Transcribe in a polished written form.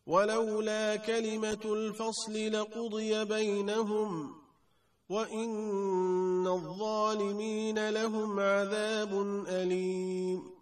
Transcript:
ولولا كلمة الفصل لقضي بينهم وإن الظالمين لهم عذاب أليم